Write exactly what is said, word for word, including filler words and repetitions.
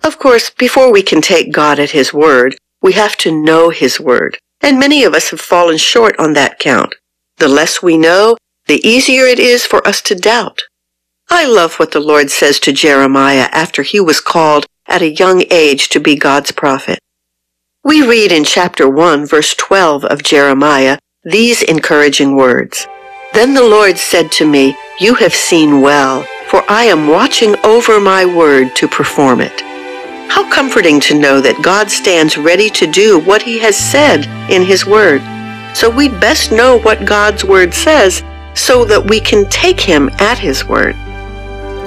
Of course, before we can take God at His word, we have to know His word, and many of us have fallen short on that count. The less we know, the easier it is for us to doubt. I love what the Lord says to Jeremiah after he was called at a young age to be God's prophet. We read in chapter one, verse twelve of Jeremiah, these encouraging words. Then the Lord said to me, "You have seen well, for I am watching over my word to perform it." How comforting to know that God stands ready to do what He has said in His word. So we'd best know what God's word says so that we can take Him at His word.